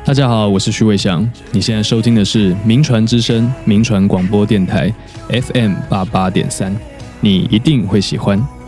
大家好，我是徐伟翔。你现在收听的是名传之声名传广播电台 FM 88.3，你一定会喜欢。